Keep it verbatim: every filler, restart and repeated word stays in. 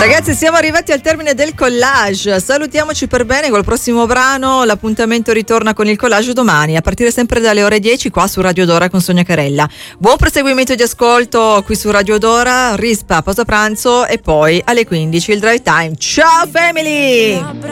Ragazzi, siamo arrivati al termine del collage. Salutiamoci per bene col prossimo brano. L'appuntamento ritorna con il collage domani, a partire sempre dalle ore dieci qua su Radio Dora con Sonia Carella. Buon proseguimento di ascolto qui su Radio Dora. Rispa, pausa pranzo e poi alle quindici il drive time. Ciao family!